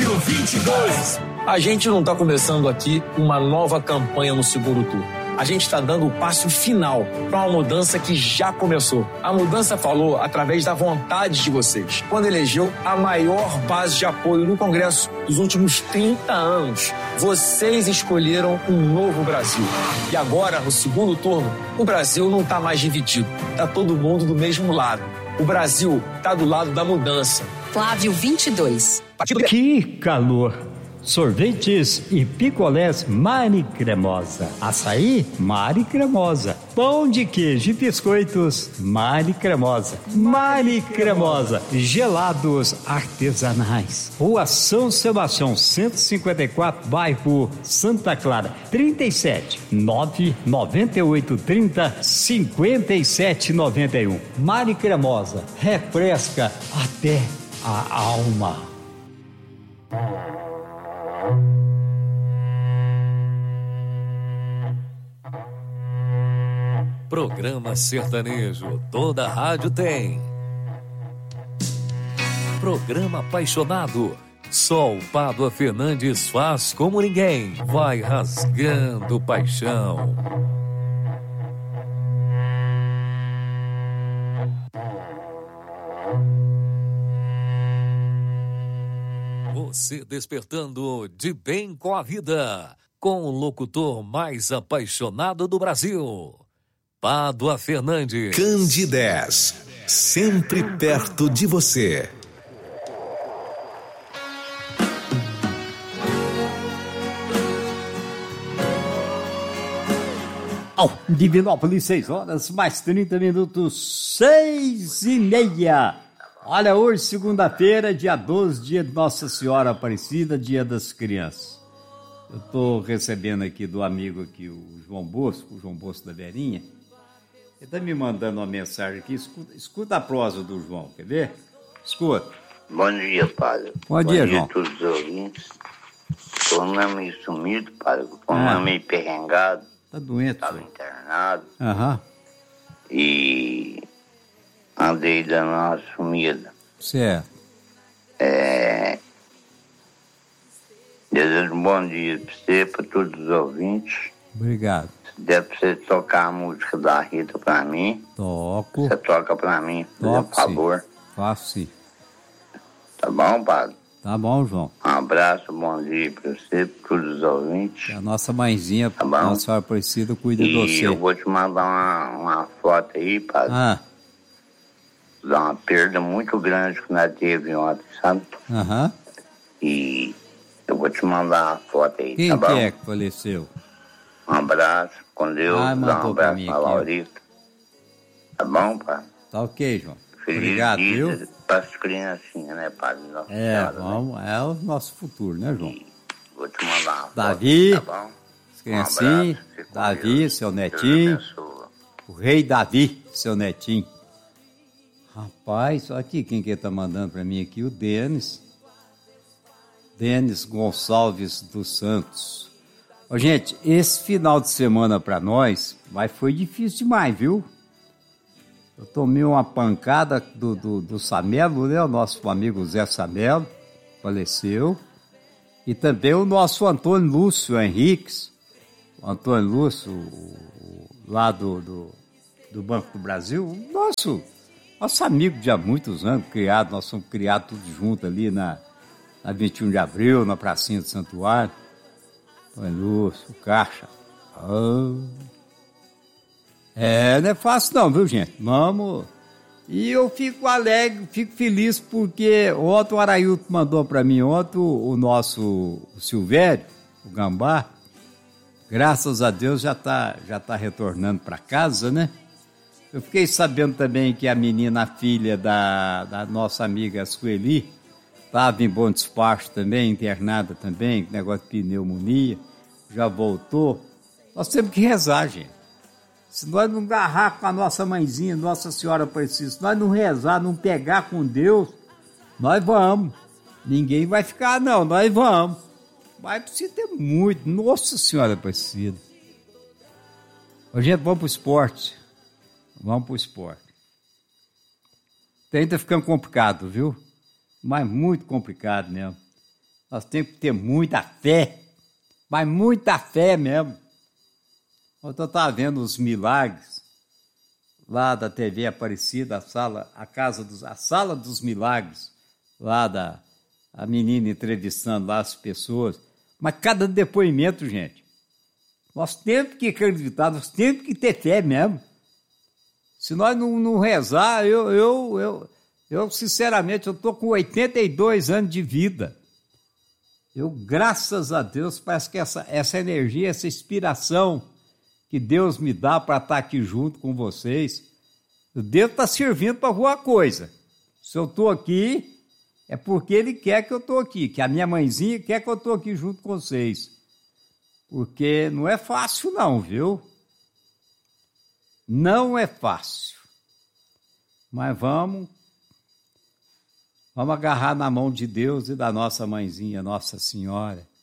Flávio 22. A gente não está começando aqui uma nova campanha no segundo turno. A gente está dando o passo final para uma mudança que já começou. A mudança falou através da vontade de vocês, quando elegeu a maior base de apoio no Congresso dos últimos 30 anos. Vocês escolheram um novo Brasil. E agora, no segundo turno, o Brasil não está mais dividido. Está todo mundo do mesmo lado. O Brasil está do lado da mudança. Flávio 22. Que calor! Sorvetes e picolés Mari Cremosa. Açaí, Mari Cremosa. Pão de queijo e biscoitos, Mari Cremosa. Mari Cremosa. Gelados artesanais. Rua São Sebastião, 154, bairro Santa Clara. 37 998 30 57 91. Mari Cremosa. Refresca até a alma. Programa sertanejo, toda rádio tem. Programa apaixonado, só o Pádua Fernandes faz como ninguém. Vai rasgando paixão. Você despertando de bem com a vida, com o locutor mais apaixonado do Brasil, Pádua Fernandes. Candidez, sempre perto de você. Divinópolis, 6 horas, mais 30 minutos, 6:30. Olha, hoje, segunda-feira, dia 12, dia de Nossa Senhora Aparecida, dia das crianças. Eu estou recebendo aqui do amigo aqui, o João Bosco da Verinha. Ele está me mandando uma mensagem aqui, escuta a prosa do João, quer ver? Escuta. Bom dia, padre. Bom dia, João. A todos os ouvintes. Estou meio sumido, padre. Estou meio perrengado. Tá doente, estava internado. Aham. E andei dando uma sumida. Certo. Desejo um bom dia para você, para todos os ouvintes. Obrigado. Se der para você tocar a música da Rita para mim. Toco. Você toca para mim, por favor. Faço sim. Tá bom, padre? Tá bom, João. Um abraço, bom dia para você, para todos os ouvintes. A nossa mãezinha, tá bom? Nossa Senhora Aparecida, cuida de você. E eu vou te mandar uma foto aí, padre. Dá uma perda muito grande que nós teve ontem, sabe? Aham. E eu vou te mandar uma foto aí, Quem tá bom? Quem é que faleceu? Um abraço, com Deus, dá um abraço pra Laurita. Tá bom, pai? Tá ok, João. Feliz Obrigado, dia viu? Para as criancinhas, né, padre? Nossa Senhora, vamos, né? é o nosso futuro, né, João? E vou te mandar uma foto, Davi, tá bom? as criancinhas, Davi, seu netinho, o rei Davi, seu netinho. Rapaz, olha aqui quem que tá mandando para mim aqui, o Denis Gonçalves dos Santos. Ô, gente, esse final de semana para nós foi difícil demais, viu? Eu tomei uma pancada do Samelo, né? O nosso amigo Zé Samelo faleceu. E também o nosso Antônio Lúcio Henriques. O Antônio Lúcio, lá do Banco do Brasil. Nosso amigo de há muitos anos, nós somos criados tudo junto ali na 21 de abril, na pracinha do Santuário. Antônio Lúcio, Caixa. Não é fácil não, viu, gente? Vamos. E eu fico alegre, fico feliz porque ontem o Arailton mandou para mim, o nosso Silvério, o Gambá, graças a Deus já tá retornando para casa, né? Eu fiquei sabendo também que a menina, a filha da nossa amiga Sueli, estava em bom despacho também, internada também, com negócio de pneumonia, já voltou. Nós temos que rezar, gente. Se nós não agarrar com a nossa mãezinha, Nossa Senhora Aparecida, se nós não rezar, não pegar com Deus, nós vamos. Ninguém vai ficar, não, nós vamos. Mas precisa ter muito, Nossa Senhora Aparecida. Gente, vamos pro esporte. Vamos pro esporte. Tá ficando complicado, viu? Mas muito complicado mesmo. Nós temos que ter muita fé, mas muita fé mesmo. Ontem eu estava vendo os milagres lá da TV Aparecida, a Sala dos Milagres, lá a menina entrevistando lá as pessoas. Mas cada depoimento, gente, nós temos que acreditar, nós temos que ter fé mesmo. Se nós não rezar, eu sinceramente, eu estou com 82 anos de vida. Graças a Deus, parece que essa energia, essa inspiração que Deus me dá para estar aqui junto com vocês, Deus está servindo para alguma coisa. Se eu estou aqui, é porque Ele quer que eu estou aqui, que a minha mãezinha quer que eu estou aqui junto com vocês. Porque não é fácil não, viu? Não é fácil. Mas vamos agarrar na mão de Deus e da nossa mãezinha, Nossa Senhora.